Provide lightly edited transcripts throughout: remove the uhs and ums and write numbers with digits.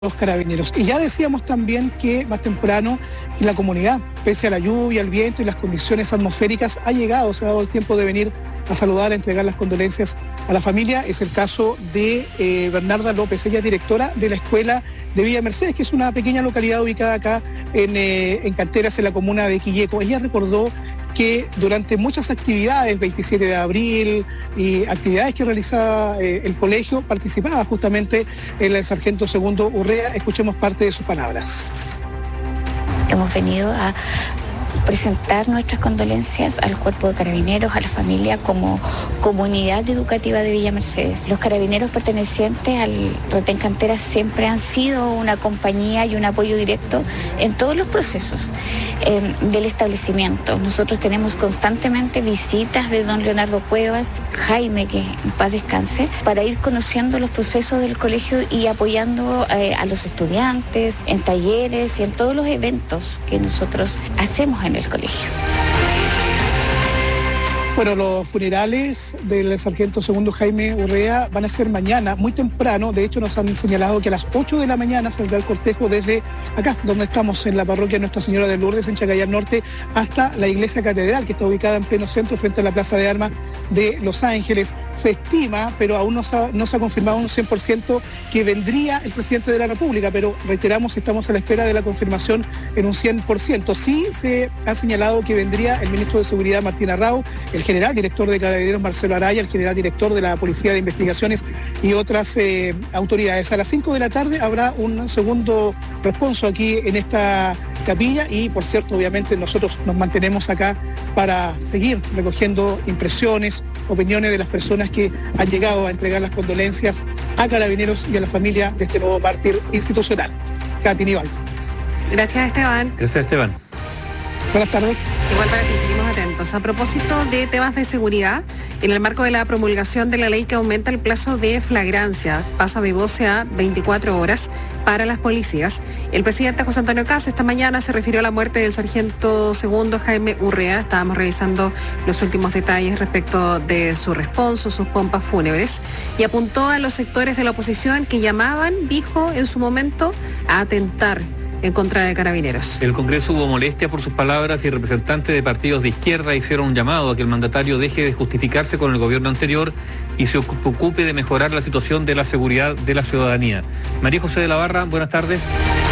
los carabineros. Y ya decíamos también que más temprano la comunidad, pese a la lluvia, el viento y las condiciones atmosféricas, se ha dado el tiempo de venir a saludar, a entregar las condolencias a la familia. Es el caso de Bernarda López, ella es directora de la escuela de Villa Mercedes, que es una pequeña localidad ubicada acá en Canteras, en la comuna de Quilleco. Ella recordó que durante muchas actividades, 27 de abril y actividades que realizaba el colegio, participaba justamente el sargento segundo Urrea. Escuchemos parte de sus palabras. Hemos venido a presentar nuestras condolencias al Cuerpo de Carabineros, a la familia como comunidad educativa de Villa Mercedes. Los carabineros pertenecientes al Retén Canteras siempre han sido una compañía y un apoyo directo en todos los procesos del establecimiento. Nosotros tenemos constantemente visitas de don Leonardo Cuevas, Jaime, que en paz descanse, para ir conociendo los procesos del colegio y apoyando a los estudiantes en talleres y en todos los eventos que nosotros hacemos en el colegio. Bueno, los funerales del sargento segundo Jaime Urrea van a ser mañana, muy temprano. De hecho, nos han señalado que a las 8 de la mañana saldrá el cortejo desde acá, donde estamos, en la parroquia Nuestra Señora de Lourdes, en Chacayar Norte, hasta la iglesia catedral, que está ubicada en pleno centro, frente a la Plaza de Armas de Los Ángeles. Se estima, pero aún no se ha confirmado un 100%, que vendría el presidente de la República, pero reiteramos, estamos a la espera de la confirmación en un 100%. Sí se ha señalado que vendría el ministro de Seguridad, Martín Arrau, el general director de Carabineros, Marcelo Araya, el general director de la Policía de Investigaciones y otras autoridades. A las 5 de la tarde habrá un segundo responso aquí en esta capilla y, por cierto, obviamente nosotros nos mantenemos acá para seguir recogiendo impresiones, opiniones de las personas que han llegado a entregar las condolencias a Carabineros y a la familia de este nuevo mártir institucional. Katy Nivaldo. Gracias, Esteban. Gracias, Esteban. Buenas tardes. Igual para ti, seguimos atentos. A propósito de temas de seguridad, en el marco de la promulgación de la ley que aumenta el plazo de flagrancia, pasa de 12 a 24 horas para las policías, el presidente José Antonio Kast esta mañana se refirió a la muerte del sargento segundo Jaime Urrea. Estábamos revisando los últimos detalles respecto de su responso, sus pompas fúnebres, y apuntó a los sectores de la oposición que llamaban, dijo en su momento, a atentar en contra de Carabineros. En el Congreso hubo molestia por sus palabras y representantes de partidos de izquierda hicieron un llamado a que el mandatario deje de justificarse con el gobierno anterior y se ocupe de mejorar la situación de la seguridad de la ciudadanía. María José de la Barra, buenas tardes.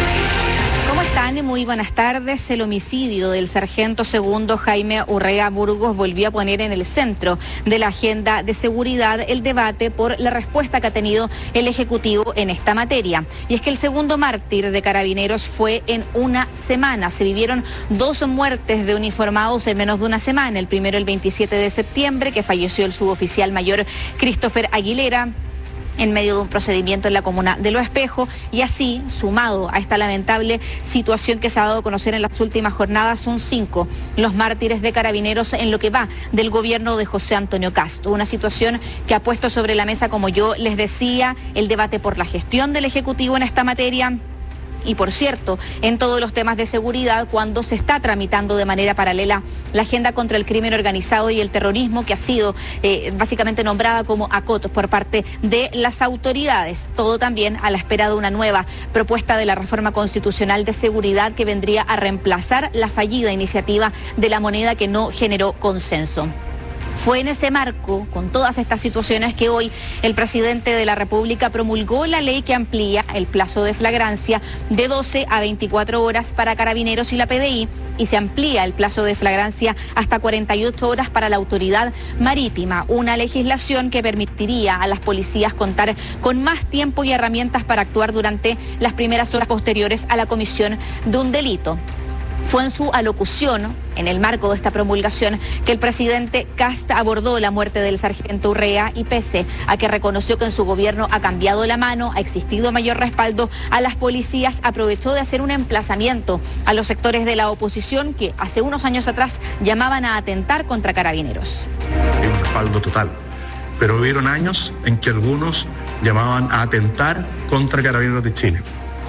¿Cómo están? Muy buenas tardes. El homicidio del sargento segundo Jaime Urrea Burgos volvió a poner en el centro de la agenda de seguridad el debate por la respuesta que ha tenido el Ejecutivo en esta materia. Y es que el segundo mártir de Carabineros fue en una semana. Se vivieron 2 muertes de uniformados en menos de una semana. El primero el 27 de septiembre, que falleció el suboficial mayor Christopher Aguilera en medio de un procedimiento en la comuna de Lo Espejo, y así, sumado a esta lamentable situación que se ha dado a conocer en las últimas jornadas, son 5 los mártires de Carabineros en lo que va del gobierno de José Antonio Kast. Una situación que ha puesto sobre la mesa, como yo les decía, el debate por la gestión del Ejecutivo en esta materia. Y por cierto, en todos los temas de seguridad, cuando se está tramitando de manera paralela la agenda contra el crimen organizado y el terrorismo, que ha sido básicamente nombrada como ACOT por parte de las autoridades. Todo también a la espera de una nueva propuesta de la reforma constitucional de seguridad que vendría a reemplazar la fallida iniciativa de la moneda que no generó consenso. Fue en ese marco, con todas estas situaciones, que hoy el presidente de la República promulgó la ley que amplía el plazo de flagrancia de 12 a 24 horas para Carabineros y la PDI, y se amplía el plazo de flagrancia hasta 48 horas para la autoridad marítima, una legislación que permitiría a las policías contar con más tiempo y herramientas para actuar durante las primeras horas posteriores a la comisión de un delito. Fue en su alocución, en el marco de esta promulgación, que el presidente Kast abordó la muerte del sargento Urrea y, pese a que reconoció que en su gobierno ha cambiado la mano, ha existido mayor respaldo a las policías, aprovechó de hacer un emplazamiento a los sectores de la oposición que hace unos años atrás llamaban a atentar contra Carabineros. Hay un respaldo total, pero hubieron años en que algunos llamaban a atentar contra Carabineros de Chile.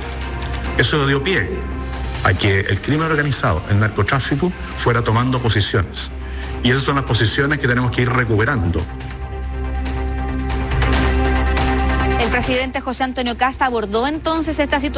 Eso dio pie a que el crimen organizado, el narcotráfico, fuera tomando posiciones. Y esas son las posiciones que tenemos que ir recuperando. El El presidente José Antonio Kast abordó entonces esta situación